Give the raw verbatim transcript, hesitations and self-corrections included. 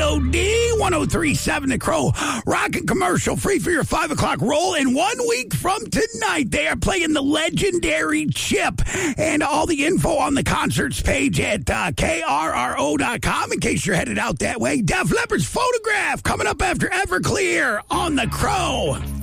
O D ten thirty-seven The Crow. Rockin' commercial free for your five o'clock roll. And one week from tonight, they are playing the legendary Chip. And all the info on the concerts page at uh, K R R O dot com in case you're headed out that way. Def Leppard's Photograph coming up after Everclear on The Crow.